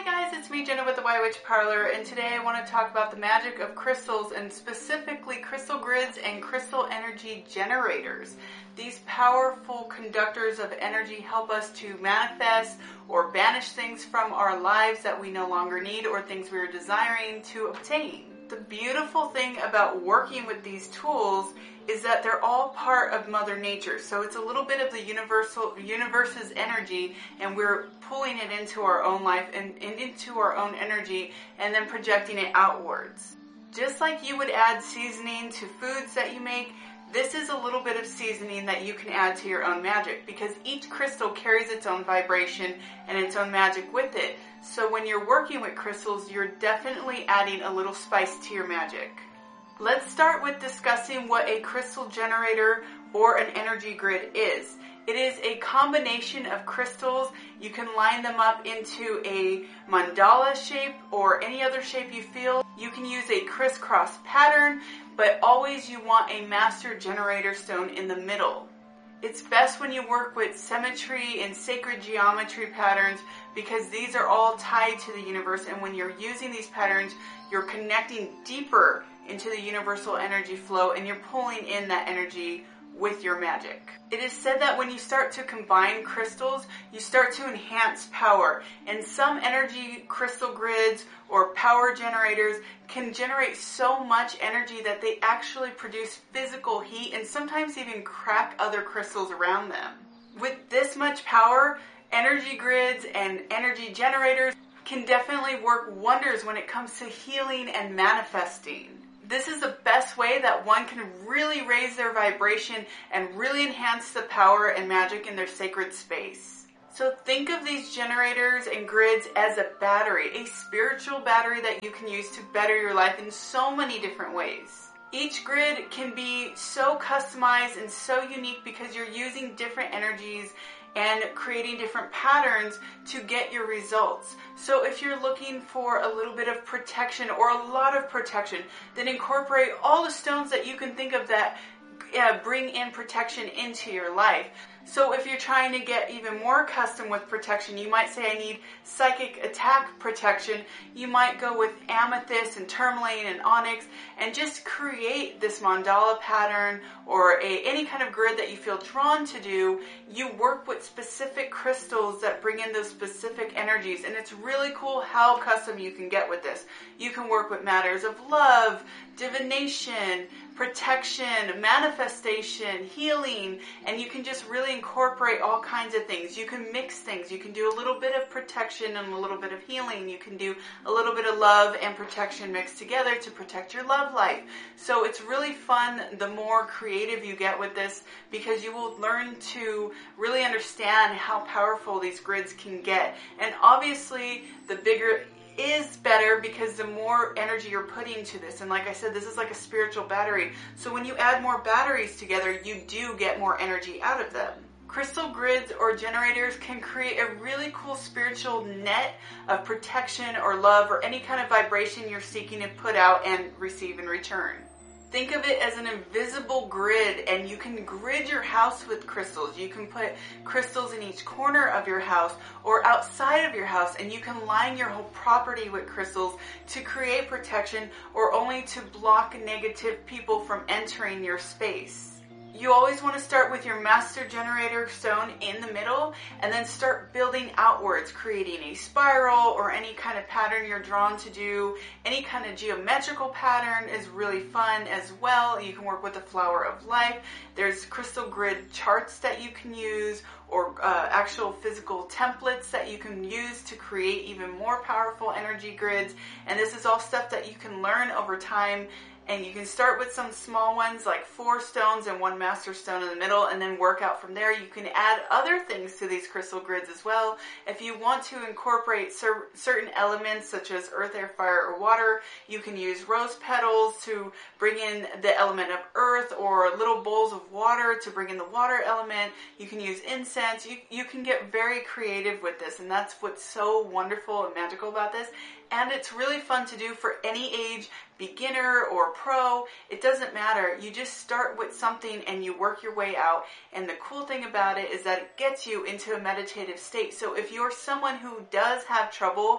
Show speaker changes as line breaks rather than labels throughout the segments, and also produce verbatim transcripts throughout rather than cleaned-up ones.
Hi guys, it's me Jenna with the White Witch Parlor, and today I want to talk about the magic of crystals and specifically crystal grids and crystal energy generators. These powerful conductors of energy help us to manifest or banish things from our lives that we no longer need or things we are desiring to obtain. The beautiful thing about working with these tools is that they're all part of Mother Nature. So it's a little bit of the universal universe's energy, and we're pulling it into our own life and, and into our own energy and then projecting it outwards. Just like you would add seasoning to foods that you make, this is a little bit of seasoning that you can add to your own magic, because each crystal carries its own vibration and its own magic with it. So when you're working with crystals, you're definitely adding a little spice to your magic. Let's start with discussing what a crystal generator or an energy grid is. It is a combination of crystals. You can line them up into a mandala shape or any other shape you feel. You can use a crisscross pattern, but always you want a master generator stone in the middle. It's best when you work with symmetry and sacred geometry patterns, because these are all tied to the universe, and when you're using these patterns, you're connecting deeper into the universal energy flow and you're pulling in that energy with your magic. It is said that when you start to combine crystals, you start to enhance power, and some energy crystal grids or power generators can generate so much energy that they actually produce physical heat and sometimes even crack other crystals around them. With this much power, energy grids and energy generators can definitely work wonders when it comes to healing and manifesting. This is the best way that one can really raise their vibration and really enhance the power and magic in their sacred space. So think of these generators and grids as a battery, a spiritual battery that you can use to better your life in so many different ways. Each grid can be so customized and so unique because you're using different energies and creating different patterns to get your results. So if you're looking for a little bit of protection or a lot of protection, then incorporate all the stones that you can think of that uh, bring in protection into your life. So if you're trying to get even more custom with protection, you might say, I need psychic attack protection. You might go with amethyst and tourmaline and onyx and just create this mandala pattern or a, any kind of grid that you feel drawn to do. You work with specific crystals that bring in those specific energies, and it's really cool how custom you can get with this. You can work with matters of love, divination, protection, manifestation, healing, and you can just really incorporate all kinds of things. You can mix things. You can do a little bit of protection and a little bit of healing. You can do a little bit of love and protection mixed together to protect your love life. So it's really fun the more creative you get with this, because you will learn to really understand how powerful these grids can get. And obviously, the bigger is better because the more energy you're putting to this. And like I said, this is like a spiritual battery. So when you add more batteries together, you do get more energy out of them. Crystal grids or generators can create a really cool spiritual net of protection or love or any kind of vibration you're seeking to put out and receive in return. Think of it as an invisible grid, and you can grid your house with crystals. You can put crystals in each corner of your house or outside of your house, and you can line your whole property with crystals to create protection or only to block negative people from entering your space. You always want to start with your master generator stone in the middle and then start building outwards, creating a spiral or any kind of pattern you're drawn to do. Any kind of geometrical pattern is really fun as well. You can work with the flower of life. There's crystal grid charts that you can use, or uh, actual physical templates that you can use to create even more powerful energy grids. And this is all stuff that you can learn over time. And you can start with some small ones like four stones and one master stone in the middle, and then work out from there. You can add other things to these crystal grids as well. If you want to incorporate cer- certain elements such as earth, air, fire, or water, you can use rose petals to bring in the element of earth, or little bowls of water to bring in the water element. You can use incense. You, you can get very creative with this, and that's what's so wonderful and magical about this. And it's really fun to do for any age, beginner or pro. It doesn't matter. You just start with something and you work your way out. And the cool thing about it is that it gets you into a meditative state. So if you're someone who does have trouble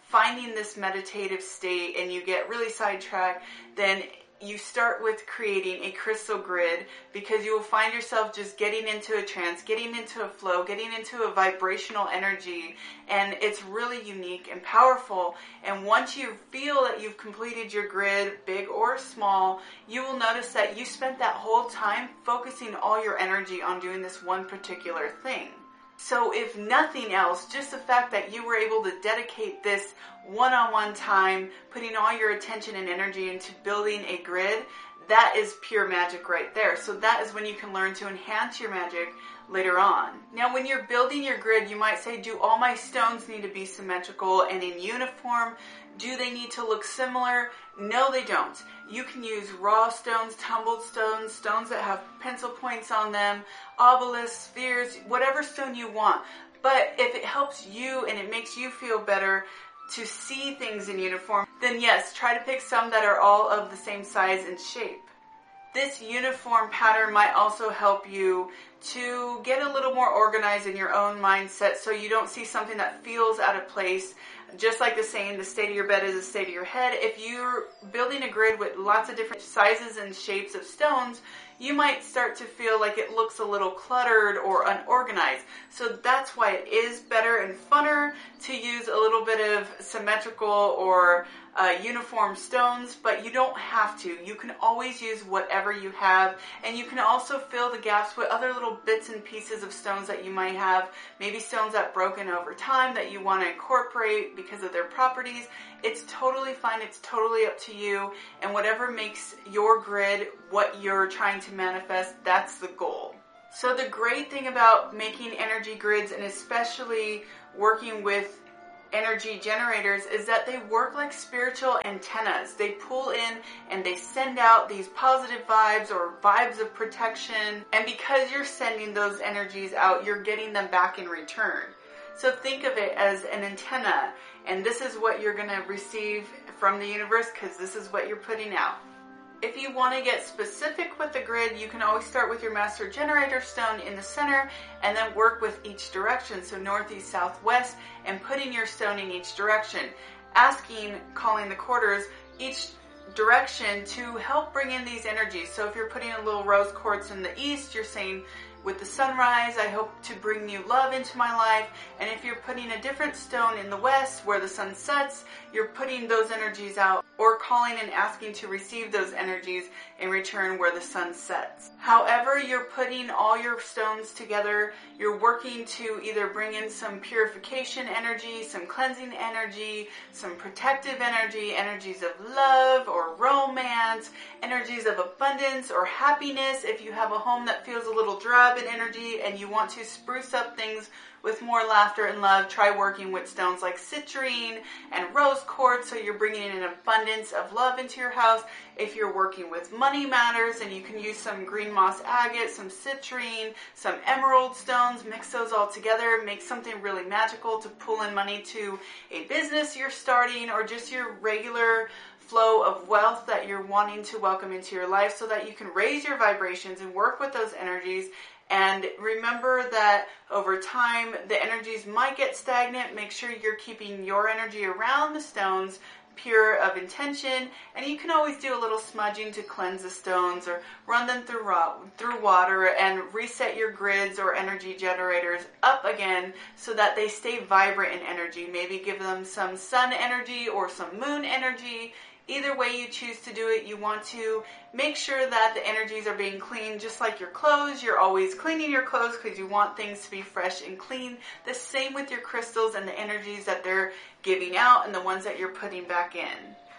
finding this meditative state and you get really sidetracked, then you start with creating a crystal grid, because you will find yourself just getting into a trance, getting into a flow, getting into a vibrational energy, and it's really unique and powerful. And once you feel that you've completed your grid, big or small, you will notice that you spent that whole time focusing all your energy on doing this one particular thing. So if nothing else, just the fact that you were able to dedicate this one-on-one time, putting all your attention and energy into building a grid, that is pure magic right there. So that is when you can learn to enhance your magic later on. Now, when you're building your grid, you might say, do all my stones need to be symmetrical and in uniform? Do they need to look similar? No, they don't. You can use raw stones, tumbled stones, stones that have pencil points on them, obelisks, spheres, whatever stone you want. But if it helps you and it makes you feel better to see things in uniform, then yes, try to pick some that are all of the same size and shape. This uniform pattern might also help you to get a little more organized in your own mindset, so you don't see something that feels out of place. Just like the saying, the state of your bed is the state of your head. If you're building a grid with lots of different sizes and shapes of stones, you might start to feel like it looks a little cluttered or unorganized. So that's why it is better and funner to use a little bit of symmetrical or uh, uniform stones, but you don't have to. You can always use whatever you have, and you can also fill the gaps with other little bits and pieces of stones that you might have, maybe stones that broken over time that you want to incorporate because of their properties. It's totally fine. It's totally up to you, and whatever makes your grid what you're trying to manifest, that's the goal. So the great thing about making energy grids, and especially working with energy generators, is that they work like spiritual antennas. They pull in and they send out these positive vibes or vibes of protection, and because you're sending those energies out, you're getting them back in return. So think of it as an antenna, and this is what you're going to receive from the universe, because this is what you're putting out. If you want to get specific with the grid, you can always start with your master generator stone in the center and then work with each direction. So northeast, southwest, and putting your stone in each direction. Asking, calling the quarters, each direction to help bring in these energies. So if you're putting a little rose quartz in the east, you're saying, with the sunrise, I hope to bring new love into my life. And if you're putting a different stone in the west where the sun sets, you're putting those energies out or calling and asking to receive those energies in return where the sun sets. However you're putting all your stones together, you're working to either bring in some purification energy, some cleansing energy, some protective energy, energies of love or romance, energies of abundance or happiness. If you have a home that feels a little drab in energy and you want to spruce up things with more laughter and love, try working with stones like citrine and rose quartz, so you're bringing in an abundance of love into your house. If you're working with money matters, and you can use some green moss agate, some citrine, some emerald stones, mix those all together, make something really magical to pull in money to a business you're starting, or just your regular flow of wealth that you're wanting to welcome into your life, so that you can raise your vibrations and work with those energies. And remember that over time, the energies might get stagnant. Make sure you're keeping your energy around the stones pure of intention. And you can always do a little smudging to cleanse the stones, or run them through, raw, through water and reset your grids or energy generators up again so that they stay vibrant in energy. Maybe give them some sun energy or some moon energy. Either way you choose to do it, you want to make sure that the energies are being cleaned, just like your clothes. You're always cleaning your clothes because you want things to be fresh and clean. The same with your crystals and the energies that they're giving out and the ones that you're putting back in.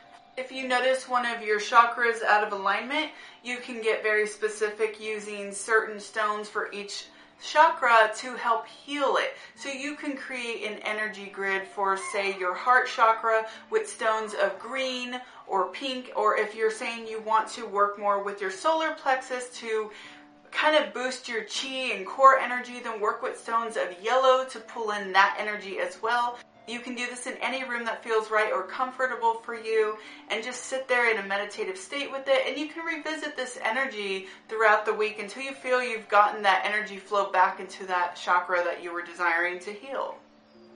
If you notice one of your chakras out of alignment, you can get very specific using certain stones for each chakra to help heal it. So you can create an energy grid for, say, your heart chakra with stones of green or pink, or if you're saying you want to work more with your solar plexus to kind of boost your chi and core energy, then work with stones of yellow to pull in that energy as well. You can do this in any room that feels right or comfortable for you, and just sit there in a meditative state with it. And you can revisit this energy throughout the week until you feel you've gotten that energy flow back into that chakra that you were desiring to heal.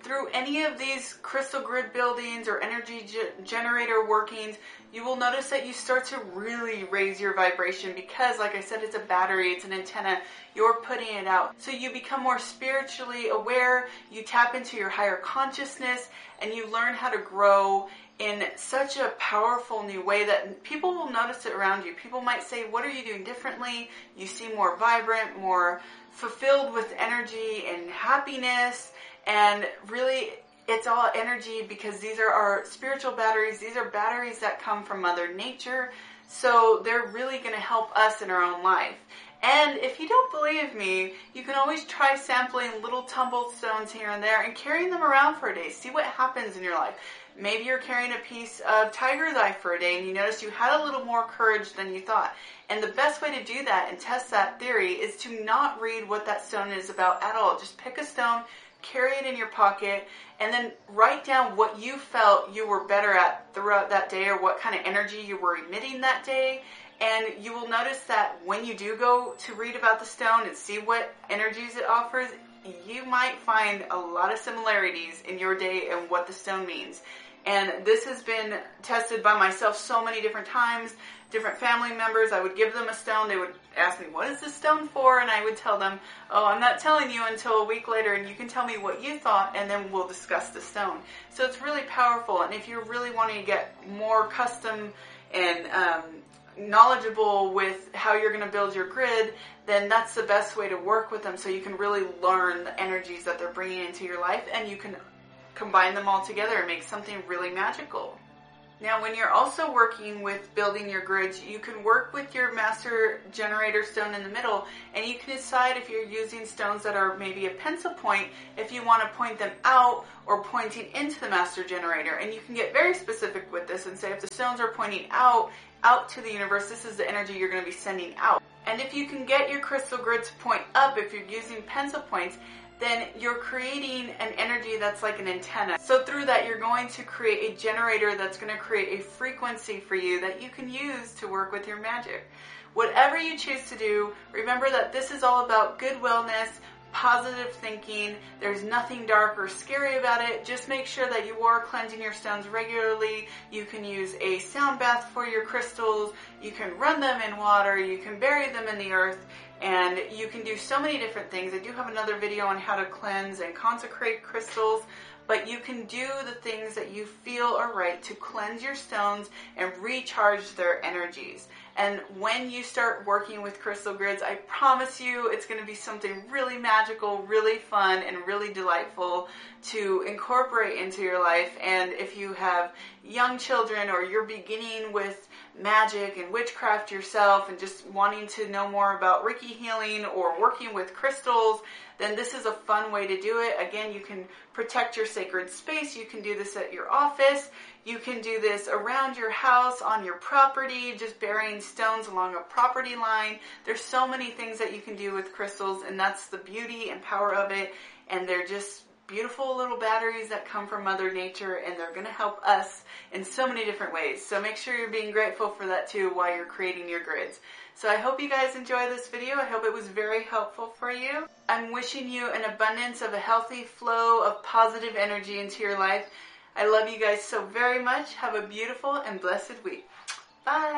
through any of these crystal grid buildings or energy ge- generator workings, you will notice that you start to really raise your vibration because, like I said, it's a battery, it's an antenna, you're putting it out. So you become more spiritually aware, you tap into your higher consciousness, and you learn how to grow in such a powerful new way that people will notice it around you. People might say, what are you doing differently? You seem more vibrant, more fulfilled with energy and happiness, and really it's all energy because these are our spiritual batteries. These are batteries that come from Mother Nature, so they're really going to help us in our own life. And if you don't believe me, you can always try sampling little tumbled stones here and there and carrying them around for a day. See what happens in your life. Maybe you're carrying a piece of tiger's eye for a day and you notice you had a little more courage than you thought. And the best way to do that and test that theory is to not read what that stone is about at all. Just pick a stone, carry it in your pocket, and then write down what you felt you were better at throughout that day or what kind of energy you were emitting that day. And you will notice that when you do go to read about the stone and see what energies it offers, you might find a lot of similarities in your day and what the stone means. And this has been tested by myself so many different times. Different family members, I would give them a stone. They would ask me, what is this stone for? And I would tell them, oh, I'm not telling you until a week later, and you can tell me what you thought, and then we'll discuss the stone. So it's really powerful. And if you're really wanting to get more custom and um, knowledgeable with how you're going to build your grid, then that's the best way to work with them so you can really learn the energies that they're bringing into your life, and you can combine them all together and make something really magical. Now, when you're also working with building your grids, you can work with your master generator stone in the middle, and you can decide if you're using stones that are maybe a pencil point, if you want to point them out or pointing into the master generator. And you can get very specific with this and say if the stones are pointing out, out to the universe, this is the energy you're going to be sending out. And if you can get your crystal grid to point up, if you're using pencil points, then you're creating an energy that's like an antenna. So through that, you're going to create a generator that's going to create a frequency for you that you can use to work with your magic. Whatever you choose to do, remember that this is all about good wellness, positive thinking. There's nothing dark or scary about it. Just make sure that you are cleansing your stones regularly. You can use a sound bath for your crystals. You can run them in water. You can bury them in the earth. And you can do so many different things. I do have another video on how to cleanse and consecrate crystals, but you can do the things that you feel are right to cleanse your stones and recharge their energies. And when you start working with crystal grids, I promise you it's going to be something really magical, really fun, and really delightful to incorporate into your life. And if you have young children or you're beginning with magic and witchcraft yourself and just wanting to know more about Reiki healing or working with crystals, then this is a fun way to do it. Again, you can protect your sacred space. You can do this at your office. You can do this around your house, on your property, just burying stones along a property line. There's so many things that you can do with crystals, and that's the beauty and power of it. And they're just beautiful little batteries that come from Mother Nature, and they're going to help us in so many different ways. So make sure you're being grateful for that too while you're creating your grids. So I hope you guys enjoy this video. I hope it was very helpful for you. I'm wishing you an abundance of a healthy flow of positive energy into your life. I love you guys so very much. Have a beautiful and blessed week. Bye.